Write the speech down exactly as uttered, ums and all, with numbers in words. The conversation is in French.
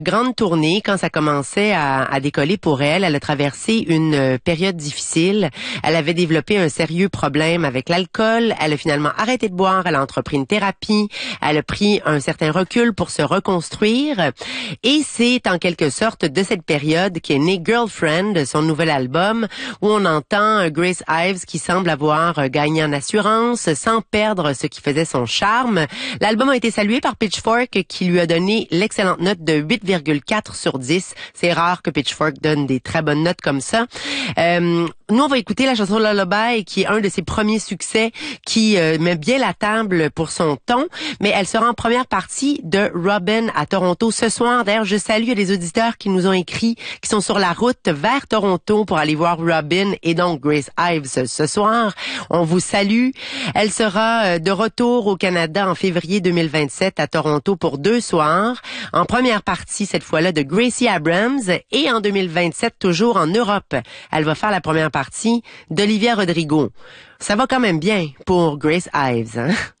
Grande tournée, quand ça commençait à, à décoller pour elle, elle a traversé une euh, période difficile. Elle avait développé un sérieux problème avec l'alcool. Elle a finalement arrêté de boire. Elle a entrepris une thérapie. Elle a pris un certain recul pour se reconstruire. Et c'est en quelque sorte de cette période qu'est né Girlfriend, son nouvel album, où on entend Grace Ives qui semble avoir gagné en assurance sans perdre ce qui faisait son charme. L'album a été salué par Pitchfork qui lui a donné l'excellente note de huit virgule quatre sur dix. C'est rare que Pitchfork donne des très bonnes notes comme ça. Euh, nous, on va écouter la chanson Lullaby, qui est un de ses premiers succès, qui euh, met bien la table pour son ton, mais elle sera en première partie de Robin à Toronto ce soir. D'ailleurs, je salue les auditeurs qui nous ont écrit, qui sont sur la route vers Toronto pour aller voir Robin et donc Grace Ives ce soir. On vous salue. Elle sera de retour au Canada en février deux mille vingt-sept à Toronto pour deux soirs. En première partie, cette fois-là, de Gracie Abrams, et en deux mille vingt-sept, toujours en Europe. Elle va faire la première partie d'Olivia Rodrigo. Ça va quand même bien pour Grace Ives, hein?